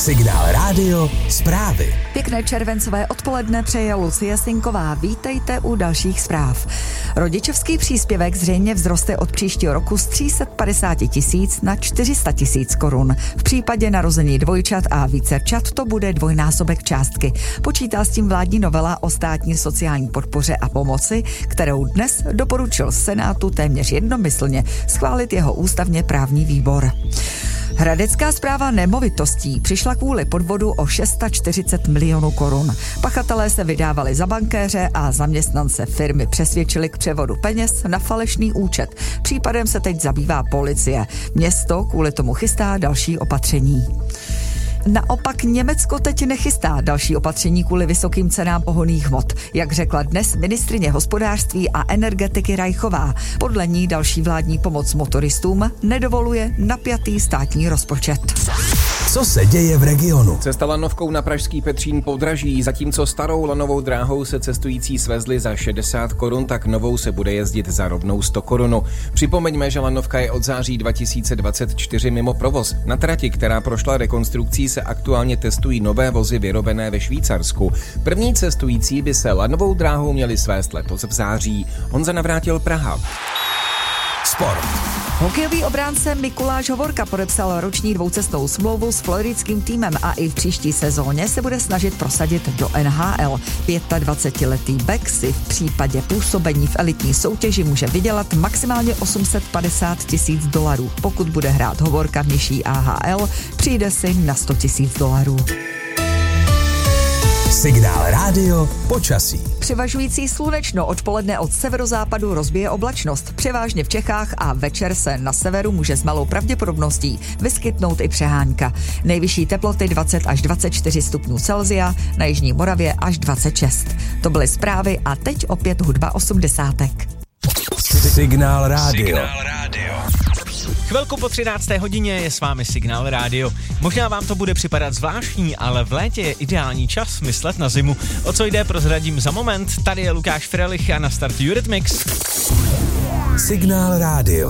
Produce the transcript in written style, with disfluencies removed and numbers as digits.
Signál Rádio zprávy. Pěkné červencové odpoledne přeje Lucie Sinková. Vítejte u dalších zpráv. Rodičovský příspěvek zřejmě vzroste od příštího roku z 350 000 na 400 000 korun. V případě narození dvojčat a vícerčat to bude dvojnásobek částky. Počítá s tím vládní novela o státní sociální podpoře a pomoci, kterou dnes doporučil Senátu téměř jednomyslně schválit jeho ústavně právní výbor. Hradecká správa nemovitostí přišla kvůli podvodu o 640 milionů korun. Pachatelé se vydávali za bankéře a zaměstnance firmy přesvědčili k převodu peněz na falešný účet. Případem se teď zabývá policie. Město kvůli tomu chystá další opatření. Naopak Německo teď nechystá další opatření kvůli vysokým cenám pohonných hmot. Jak řekla dnes ministryně hospodářství a energetiky Reichová, podle ní další vládní pomoc motoristům nedovoluje napjatý státní rozpočet. Co se děje v regionu? Cesta lanovkou na pražský Petřín podraží. Zatímco starou lanovou dráhou se cestující svezli za 60 korun, tak novou se bude jezdit za rovnou 100 korun. Připomeňme, že lanovka je od září 2024 mimo provoz. Na trati, která prošla rekonstrukcí, se aktuálně testují nové vozy vyrobené ve Švýcarsku. První cestující by se lanovou dráhou měli svést letos v září. Honza Navrátil, Praha. Sport. Hokejový obránce Mikuláš Hovorka podepsal roční dvoucestnou smlouvu s floridským týmem a i v příští sezóně se bude snažit prosadit do NHL. 25letý back si v případě působení v elitní soutěži může vydělat maximálně $850 000. Pokud bude hrát Hovorka v nižší AHL, přijde si na $100 000. Signál Rádio počasí. Převažující slunečno, odpoledne od severozápadu rozbije oblačnost. Převážně v Čechách a večer se na severu může s malou pravděpodobností vyskytnout i přehánka. Nejvyšší teploty 20 až 24 stupňů Celsia, na jižní Moravě až 26. To byly zprávy a teď opět hudba 80. Signál Rádio. Chvilku po 13. hodině je s vámi Signál Rádio. Možná vám to bude připadat zvláštní, ale v létě je ideální čas myslet na zimu. O co jde, prozradím za moment. Tady je Lukáš Frelich a na start Eurythmics. Signál Rádio.